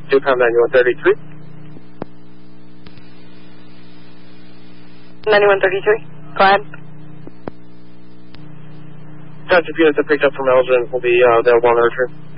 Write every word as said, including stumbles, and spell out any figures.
two pound ninety-one thirty-three. ninety-one thirty-three, go ahead. Township units that picked up from Elgin will be uh, available on the return.